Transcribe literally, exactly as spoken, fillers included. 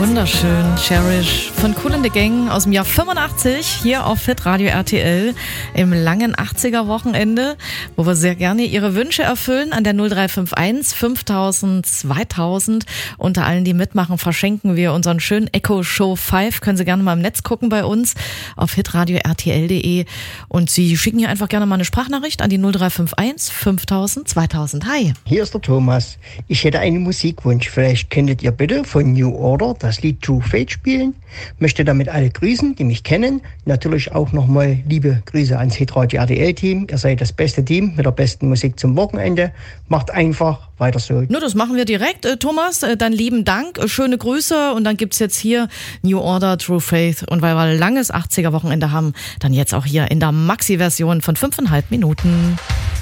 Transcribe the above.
Wunderschön, Cherish von Kool and the Gang aus dem Jahr fünfundachtzig hier auf Hitradio R T L im langen achtziger-Wochenende, wo wir sehr gerne Ihre Wünsche erfüllen an der null drei fünf eins fünftausend zweitausend. Unter allen, die mitmachen, verschenken wir unseren schönen Echo Show fünf. Können Sie gerne mal im Netz gucken bei uns auf hitradio r t l punkt d e und Sie schicken hier einfach gerne mal eine Sprachnachricht an die null drei fünf eins fünftausend zweitausend. Hi. Hier ist der Thomas. Ich hätte einen Musikwunsch. Vielleicht könntet ihr bitte von New Order das Lied True Fate spielen. Möchte damit alle grüßen, die mich kennen. Natürlich auch nochmal liebe Grüße ans Hitradio R T L-Team. Ihr seid das beste Team mit der besten Musik zum Wochenende. Macht einfach weiter so. Nur das machen wir direkt. Äh, Thomas, äh, dann lieben Dank, äh, schöne Grüße und dann gibt's jetzt hier New Order, True Faith und weil wir ein langes achtziger-Wochenende haben, dann jetzt auch hier in der Maxi-Version von fünfeinhalb Minuten.